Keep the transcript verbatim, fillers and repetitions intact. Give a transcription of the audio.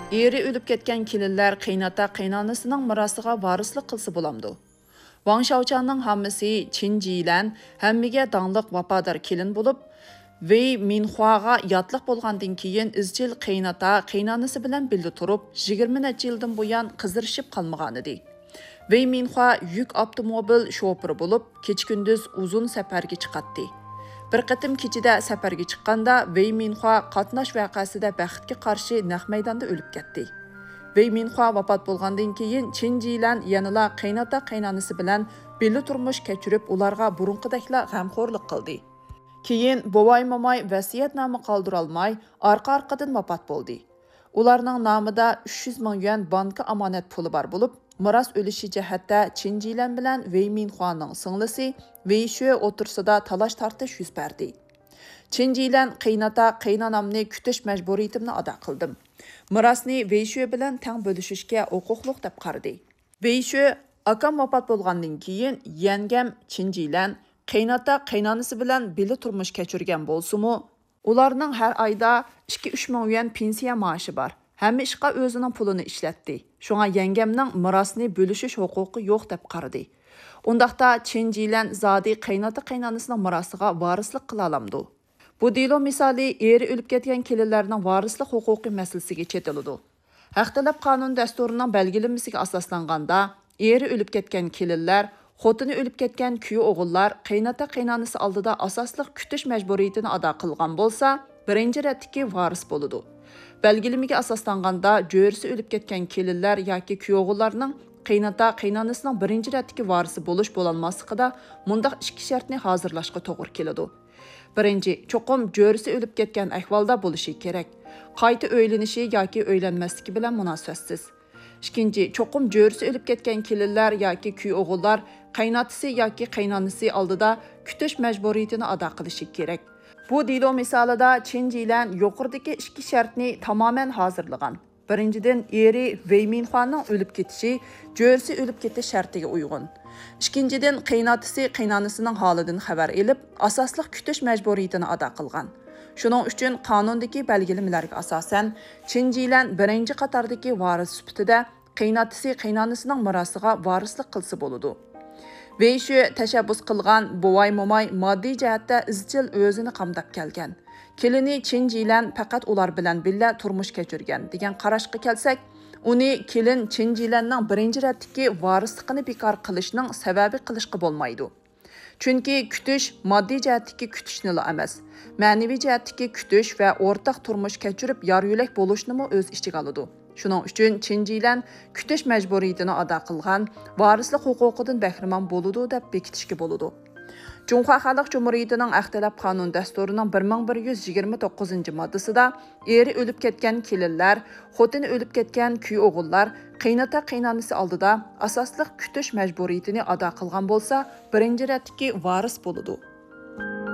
Eri ölüp ketken kelinler qaynata qaynanasının mirasıga varislik qilsa bo'lamdi. Wang Shaoqianның hammasi Qin Jilan hammiga dangliq vafodor kelin bo'lib, Wei Minhuaga yotliq bo'lgandan keyin izchil qaynata qaynanasi bilan birga turib, yigirma necha yildan buyon qizirishib qolmagan edi. Wei Minhua yuk avtomobil shofiri bo'lib, kecha-kunduz uzun safarga chiqatdi. Bir qatim kechida safarga chiqqanda Wei Minhua qatnash voqeasida baxtga qarshi naq maydonda o'lib ketdi. Wei Minhua vafot bo'lgandan keyin Qin Jilan yanala qaynata qaynanasi bilan birga turmush kechirib, ularga burunqidakla g'amxo'rlik qildi. Keyin bovay momay vasiyatnoma qoldira olmay, orqa-orqadan vafot bo'ldi. Ularning nomida uch yuz ming yuan banka omonat puli bor bo'lib, miros o'lishi jihatda Qin Jilan bilan Wei Minhuaning singlisi Wei Shue o'tirsida talash tortish yuz berdi. Qin Jilan qaynata qaynanamni kutish majburiyatimni ado qildim. Mirosni Wei Shue bilan teng bo'lishishga huquqliq deb qaradi. Wei Shue akam vafot bo'lgandan keyin yangam Qin Jilan qaynata qaynanasi bilan birga turmush kechirgan bo'lsa-mu, ularning har oyda ikki uch ming yuan pensiya maoshi bor. Hamma ishqa o'zining pulini ishlatdi. Shunga yangamning mirosni bo'lishish huquqi yo'q deb qaradi. Undaqda Qin Jilan zodi qaynata qaynanasining mirosiga varislik qila olamdi. Bu delo misoli eri o'lib ketgan kelinlarning varislik huquqi masalasiga chetiladi. Haq talab qonun dasturining belgilanmasiga asoslanganda, eri o'lib ketgan kelinlar xotini o'lib ketgan kuyi o'g'illar qaynata qaynanasi oldida asosliq kutish majburiyatini ado qilgan bo'lsa, birinchi ratdagi varis bo'ladi. Belgilimiga asoslanganda, jo'risi o'lib ketgan kelinlar yoki kuyi o'g'illarning qaynata qaynanasining birinchi ratdagi varisi bo'lish bo'lolmasligida mundaq ikki shartni hozirlashga to'g'ri keladi. Birinchi, cho'qim jo'risi o'lib ketgan ahvolda bo'lishi kerak. Qayta o'ylanishi yoki o'ylanmasligi bilan munosabatsiz. İkinci, çoxum jo'risi o'lib ketgan kelinlar yoki kuy o'g'illar qaynatisi yoki qaynanasi oldida kutish majburiyatini ado qilishi kerak. Bu delo misolida Qin Jilan yuqoridagi ikki shartni tamoman hozirlagan. Birinchidan, eri Wei Minhuaning o'lib ketishi jo'risi o'lib ketish shartiga uyg'un. Ikkinchidan, qaynatisi qaynanasining holidan xabar olib, asosliq kutish majburiyatini ado qilgan. Shuning uchun qonundagi belgilamalariga asosan Qin Jilan birinchi qatordagi varis sifatida qaynatisi qaynanasining mirosiga varislik qilsa bo'ladi. Wei Shue tashabbus qilgan bovay momay moddiy jihatda izchil o'zini qamdab kelgan. Kelini Qin Jilan faqat ular bilan birga turmush kechirgan degan qarashga kelsak, uni kelin Qin Jilanning birinchi ratdagi varisligini bekor qilishning sababi qilishga bo'lmaydi. Chunki kutish moddiy jihatdagi kutishni emas, ma'naviy jihatdagi kutish va o'rtaq turmush kechirib yor-yo'lak bo'lishni o'z ichiga oladi. Shuning uchun Qin Jilan kutish majburiyatini ado qilgan, varislik huquqidan bahramand bo'ladi deb bekitishga bo'ladi. Junxo Xalq Jumhuriyatining Axtilab qonun dasturining bir ming bir yuz yigirma to'qqizinchi moddasida eri o'lib ketgan kelinlar, xotini o'lib ketgan kuy o'g'illar qaynata qaynanasi oldida asosliq kutish majburiyatini ado qilgan bo'lsa, birinchi ratdagi varis bo'ladi.